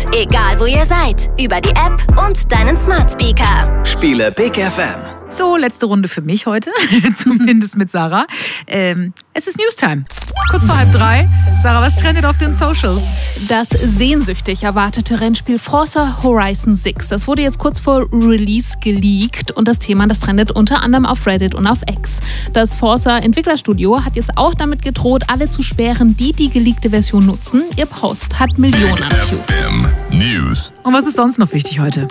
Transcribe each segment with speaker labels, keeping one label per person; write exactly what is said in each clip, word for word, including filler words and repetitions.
Speaker 1: Egal wo ihr seid, über die App und deinen Smart Speaker.
Speaker 2: Spiele Big F M.
Speaker 3: So, letzte Runde für mich heute, zumindest mit Sarah. Ähm, es ist Newstime. Kurz vor halb drei. Sarah, was trendet auf den Socials?
Speaker 4: Das sehnsüchtig erwartete Rennspiel Forza Horizon sechs. Das wurde jetzt kurz vor Release geleakt und das Thema, das trendet unter anderem auf Reddit und auf X. Das Forza-Entwicklerstudio hat jetzt auch damit gedroht, alle zu sperren, die die geleakte Version nutzen. Ihr Post hat Millionen an Views.
Speaker 5: News.
Speaker 3: Und was ist sonst noch wichtig heute?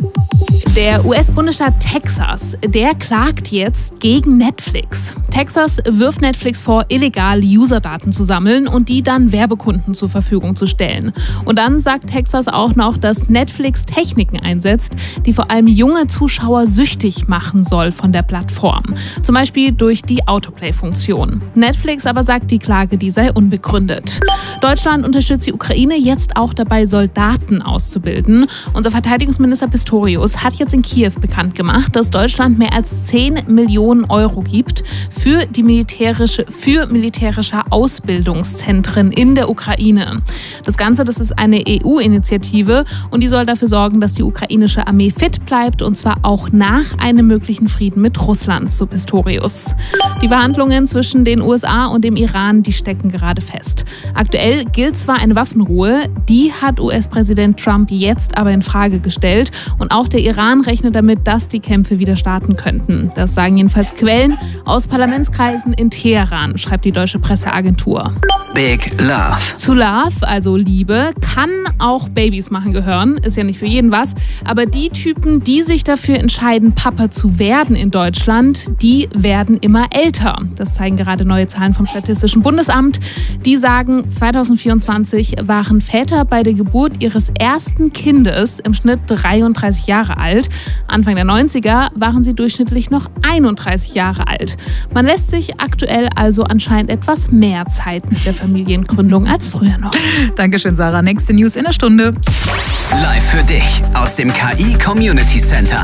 Speaker 4: Der U S-Bundesstaat Texas, der klagt jetzt gegen Netflix. Texas wirft Netflix vor, illegal Userdaten zu sammeln und die dann Werbekunden zur Verfügung zu stellen. Und dann sagt Texas auch noch, dass Netflix Techniken einsetzt, die vor allem junge Zuschauer süchtig machen soll von der Plattform. Zum Beispiel durch die Autoplay-Funktion. Netflix aber sagt, die Klage, die sei unbegründet. Deutschland unterstützt die Ukraine jetzt auch dabei, Soldaten auszubilden. Unser Verteidigungsminister Pistorius hat jetzt in Kiew bekannt gemacht, dass Deutschland mehr als zehn Millionen Euro gibt für die militärische, für militärische Ausbildungszentren in der Ukraine. Das Ganze, das ist eine E U-Initiative und die soll dafür sorgen, dass die ukrainische Armee fit bleibt und zwar auch nach einem möglichen Frieden mit Russland, so Pistorius. Die Verhandlungen zwischen den U S A und dem Iran, die stecken gerade fest. Aktuell gilt zwar eine Waffenruhe, die hat U S-Präsident Trump jetzt aber in Frage gestellt und auch der Iran rechnet damit, dass die Kämpfe wieder starten könnten. Das sagen jedenfalls Quellen aus Parlamentskreisen in Teheran, schreibt die deutsche Presseagentur.
Speaker 2: Big Love.
Speaker 4: Zu Love, also Liebe, kann auch Babys machen gehören. Ist ja nicht für jeden was. Aber die Typen, die sich dafür entscheiden, Papa zu werden in Deutschland, die werden immer älter. Das zeigen gerade neue Zahlen vom Statistischen Bundesamt. Die sagen, zweitausendvierundzwanzig waren Väter bei der Geburt ihres ersten Kindes im Schnitt dreiunddreißig Jahre alt. Anfang der neunziger waren sie durchschnittlich noch einunddreißig Jahre alt. Man lässt sich aktuell also anscheinend etwas mehr Zeit mit der Familiengründung als früher noch.
Speaker 3: Dankeschön, Sarah. Nächste News in einer Stunde.
Speaker 2: Live für dich aus dem K I Community Center.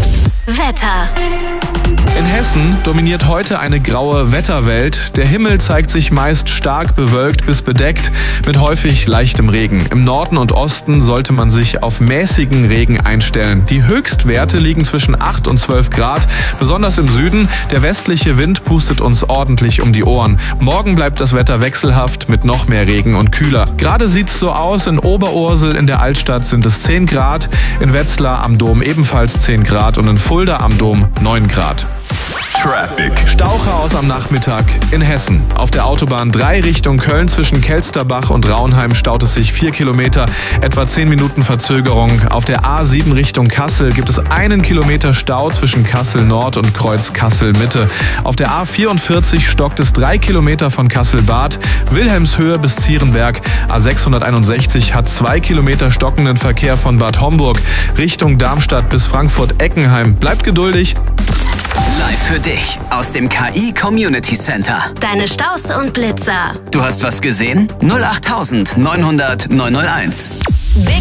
Speaker 1: Wetter.
Speaker 5: In Hessen dominiert heute eine graue Wetterwelt. Der Himmel zeigt sich meist stark bewölkt bis bedeckt mit häufig leichtem Regen. Im Norden und Osten sollte man sich auf mäßigen Regen einstellen. Die Höchstwerte liegen zwischen acht und zwölf Grad, besonders im Süden. Der westliche Wind pustet uns ordentlich um die Ohren. Morgen bleibt das Wetter wechselhaft mit noch mehr Regen und kühler. Gerade sieht's so aus, in Oberursel in der Altstadt sind es zehn Grad, in Wetzlar am Dom ebenfalls zehn Grad und in Fulda am Dom neun Grad. Traffic. Stauchaos am Nachmittag in Hessen. Auf der Autobahn drei Richtung Köln zwischen Kelsterbach und Raunheim staut es sich vier Kilometer, etwa zehn Minuten Verzögerung. Auf der A sieben Richtung Kassel gibt es einen Kilometer Stau zwischen Kassel Nord und Kreuz Kassel Mitte. Auf der A vierundvierzig stockt es drei Kilometer von Kassel-Bad, Wilhelmshöhe bis Zierenberg. A sechshunderteinundsechzig hat zwei Kilometer stockenden Verkehr von Bad Homburg Richtung Darmstadt bis Frankfurt-Eckenheim. Bleibt geduldig.
Speaker 2: Live für dich aus dem K I Community Center.
Speaker 1: Deine Staus und Blitzer.
Speaker 2: Du hast was gesehen? null acht neunhundert neunhunderteins.